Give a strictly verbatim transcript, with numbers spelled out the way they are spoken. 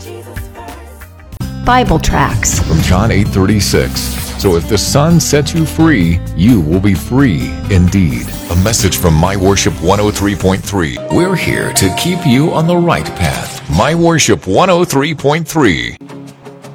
Bible tracts from John eight thirty-six. So if the Son sets you free, you will be free indeed. A message from My Worship one oh three point three. We're here to keep you on the right path. My Worship one oh three point three.